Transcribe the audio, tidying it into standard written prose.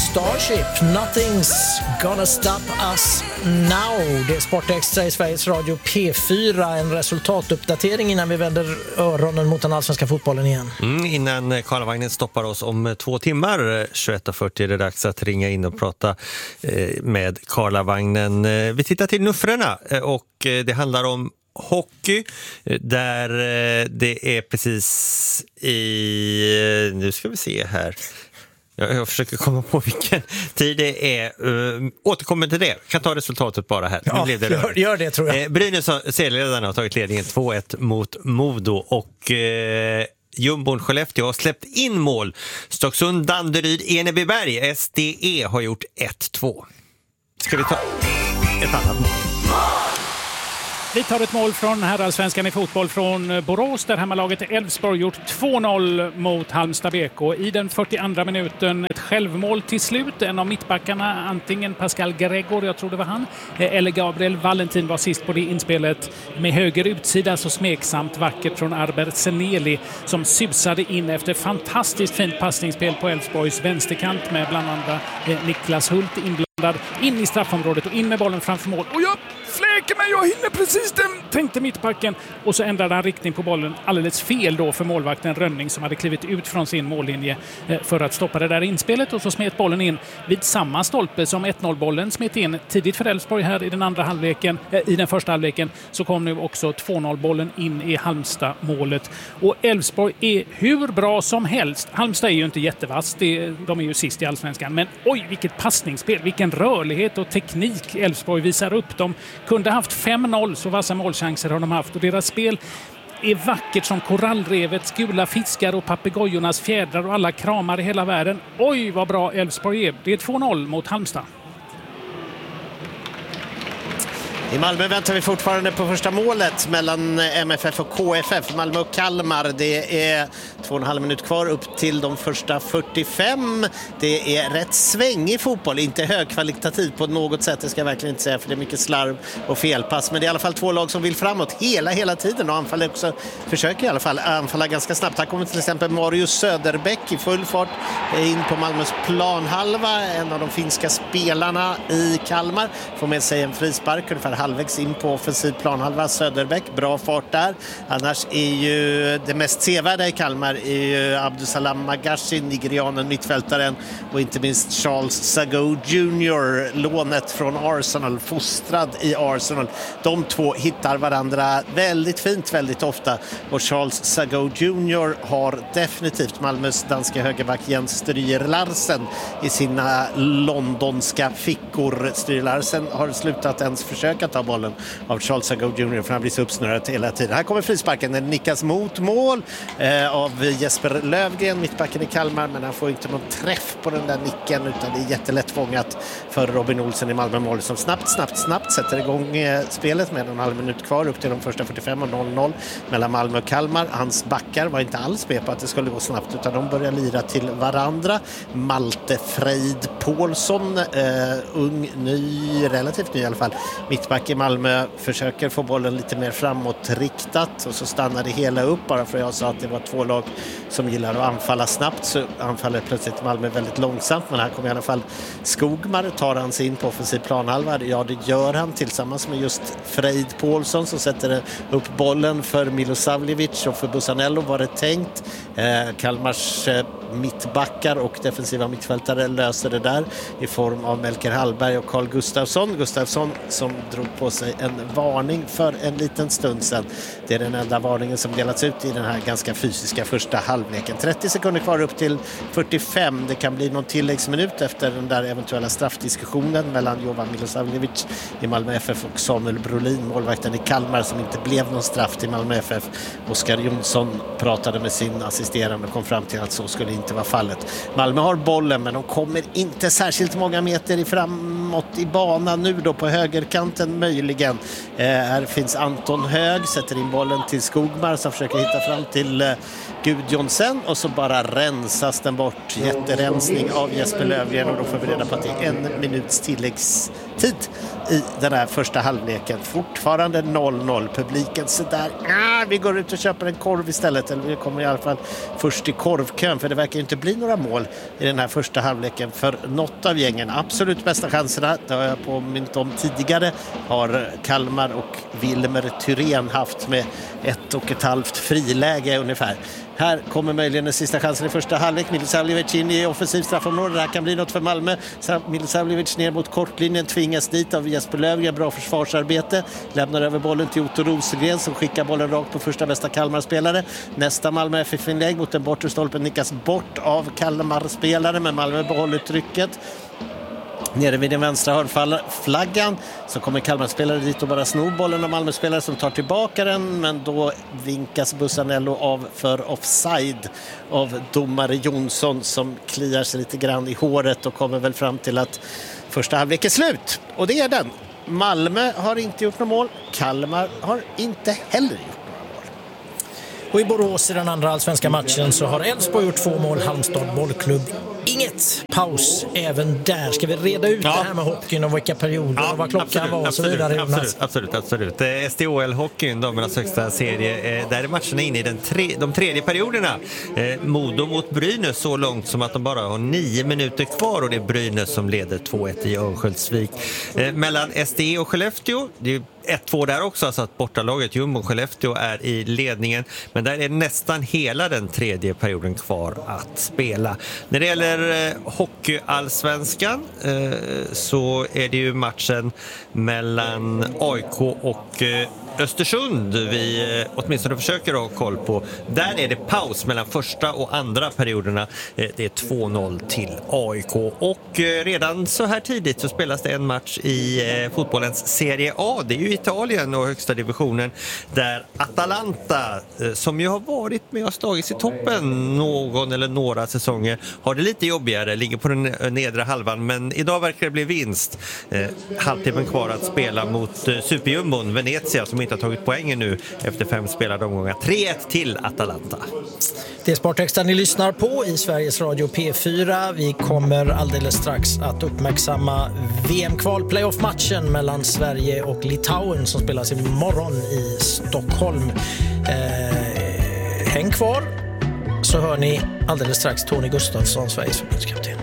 Starship, Nothing's gonna stop us now. Det är Sportextra i Sveriges Radio P4. En resultatuppdatering innan vi vänder öronen mot den allsvenska fotbollen igen. Innan Karlavagnen stoppar oss om 2 timmar, 21:40, är det dags att ringa in och prata med Karlavagnen. Vi tittar till nuffrorna och det handlar om hockey, där det är precis i... Nu ska vi se här. Jag försöker komma på vilken tid det är. Återkommer till det. Jag kan ta resultatet bara här. Ja, gör det tror jag. Brynäs serieledarna har tagit ledningen 2-1 mot Modo och Jumbon Skellefteå har släppt in mål. Stocksund, Danderyd, Enebyberg, SDE har gjort 1-2. Ska vi ta ett annat mål? Vi tar ett mål från herrallsvenskan i fotboll från Borås, där hemmalaget Elfsborg gjort 2-0 mot Halmstad BK. I den 42:a minuten ett självmål till slut. En av mittbackarna, antingen Pascal Gregor, jag tror det var han, eller Gabriel Valentin var sist på det inspelet. Med höger utsida så smeksamt vackert från Arber Seneli som susade in efter fantastiskt fint passningsspel på Elfsborgs vänsterkant med bland andra Niklas Hult inblandad in i straffområdet och in med bollen framför mål. Och jag fläker mig, jag hinner precis den, tänkte mittbacken. Och så ändrade han riktning på bollen alldeles fel då för målvakten Rönning som hade klivit ut från sin mållinje för att stoppa det där inspelet, och så smet bollen in vid samma stolpe som 1-0-bollen smet in tidigt för Elfsborg här i den andra halvleken. I den första halvleken så kom nu också 2-0-bollen in i Halmstad-målet. Och Elfsborg är hur bra som helst. Halmstad är ju inte jättevass, de är ju sist i allsvenskan, men oj vilket passningsspel, vilken rörlighet och teknik Elfsborg visar upp. De kunde haft 5-0, så vassa målchanser har de haft, och deras spel är vackert som korallrevets gula fiskar och papegojornas fjädrar och alla kramar i hela världen. Oj vad bra Elfsborg är. Det är 2-0 mot Halmstad. I Malmö väntar vi fortfarande på första målet mellan MFF och KFF. Malmö och Kalmar. Det är 2,5 minut kvar upp till de första 45. Det är rätt svängig fotboll. Inte högkvalitativ på något sätt, det ska jag verkligen inte säga, för det är mycket slarv och felpass. Men det är i alla fall 2 lag som vill framåt hela tiden och anfaller också, försöker i alla fall anfalla ganska snabbt. Här kommer till exempel Marius Söderbäck i full fart in på Malmös planhalva. En av de finska spelarna i Kalmar får med sig en frispark ungefär halvvägs in på offensiv planhalva. Söderbäck, bra fart där. Annars är ju det mest sevärda i Kalmar är ju Abdusalam Magashi, nigerianen, mittfältaren, och inte minst Charles Sago Jr., lånet från Arsenal, fostrad i Arsenal. De två hittar varandra väldigt fint väldigt ofta, och Charles Sago Jr. har definitivt Malmös danska högerback Jens Stryger Larsen i sina londonska fickor. Stryger Larsen har slutat ens försöka ta bollen av Charles Sago Jr. för han blir så uppsnurrat hela tiden. Här kommer frisparken, den nickas mot mål av Jesper Lövgren, mittbacken i Kalmar, men han får inte någon träff på den där nicken, utan det är jättelätt fångat för Robin Olsen i Malmö-mål som snabbt sätter igång spelet med 1,5 minut kvar upp till de första 45 och 0-0 mellan Malmö och Kalmar. Hans backar var inte alls med på att det skulle gå snabbt, utan de börjar lira till varandra. Malte Freid Paulsson, ung, ny, relativt ny i alla fall, mittback i Malmö, försöker få bollen lite mer framåt riktat, och så stannar det hela upp, bara för jag sa att det var 2 lag som gillar att anfalla snabbt, så anfaller plötsligt Malmö väldigt långsamt. Men här kommer i alla fall Skogmar, tar han sig in på offensiv planhalva. Ja, det gör han tillsammans med just Freid Paulsson som sätter upp bollen för Milosavljevic, och för Bussanello var det tänkt. Kalmars mittbackar och defensiva mittfältare löser det där i form av Melker Hallberg och Carl Gustafsson som drog på sig en varning för en liten stund sedan. Det är den enda varningen som delats ut i den här ganska fysiska första halvleken. 30 sekunder kvar upp till 45. Det kan bli någon tilläggsminut efter den där eventuella straffdiskussionen mellan Jovan Milosavljevic i Malmö FF och Samuel Brolin, målvakten i Kalmar, som inte blev någon straff till Malmö FF. Oskar Jonsson pratade med sin assisterande och kom fram till att så skulle inte vara fallet. Malmö har bollen, men de kommer inte särskilt många meter framåt i banan nu då på högerkanten möjligen. Här finns Anton Hög, sätter in bollen till Skogmar som försöker hitta fram till Gudjonsen och så bara rensas den bort. Jätterensning av Jesper Löfgren och då får vi reda på att det är 1 minuts tilläggstid i den här första halvleken. Fortfarande 0-0. Publiken så där, vi går ut och köper en korv istället, eller vi kommer i alla fall först i korvkön, för det verkar inte bli några mål i den här första halvleken för något av gängen. Absolut bästa chanserna, det har jag påmint om tidigare, har Kalmar och Wilmer Thyrén haft med 1,5 friläge ungefär. Här kommer möjligen den sista chansen i första halvlek. Milosavljevic in i offensiv straffområde. Det här kan bli något för Malmö. Milosavljevic ner mot kortlinjen, tvingas dit av Jesper Löfgren. Bra försvarsarbete. Lämnar över bollen till Otto Rosengren som skickar bollen rakt på första bästa Kalmar-spelare. Nästa Malmö FF-inlägg mot den bortre stolpen nickas bort av Kalmar-spelare, men Malmö behåller trycket. Nere vid den vänstra hörnflaggan så kommer Kalmar-spelare dit och bara snor bollen av Malmö-spelare som tar tillbaka den, men då vinkas Bussanello av för offside av domare Jonsson som kliar sig lite grann i håret och kommer väl fram till att första halvlek är slut. Och det är den. Malmö har inte gjort något mål. Kalmar har inte heller gjort. Och i Borås i den andra allsvenska matchen så har Elfsborg gjort 2 mål, Halmstad bollklubb inget. Paus även där. Ska vi reda ut det här med hockeyn och vilka perioder och vad klockan var och så vidare? Absolut. SDHL-hockeyn, damernas högsta serie, där är matcherna inne i de tredje perioderna. Modo mot Brynäs så långt som att de bara har 9 minuter kvar och det är Brynäs som leder 2-1 i Örnsköldsvik. Mellan SDE och Skellefteå, det är 1-2 där också, alltså att bortalaget Jumbo Skellefteå är i ledningen, men där är nästan hela den tredje perioden kvar att spela. När det gäller hockeyallsvenskan så är det ju matchen mellan AIK och Östersund vi åtminstone försöker ha koll på. Där är det paus mellan första och andra perioderna. Det är 2-0 till AIK. Och redan så här tidigt så spelas det en match i fotbollens Serie A. Det är ju Italien och högsta divisionen där Atalanta, som ju har varit med och slagits i toppen någon eller några säsonger, har det lite jobbigare, ligger på den nedre halvan, men idag verkar det bli vinst. Halvtimmen kvar att spela mot superjumbon Venezia som inte har tagit poängen nu efter 5 spelade omgångar. 3-1 till Atalanta. Det är Sportextra ni lyssnar på i Sveriges Radio P4. Vi kommer alldeles strax att uppmärksamma VM-kval-playoff-matchen mellan Sverige och Litauen som spelas imorgon i Stockholm. Häng kvar så hör ni alldeles strax Tony Gustafsson, Sveriges förbundskapten.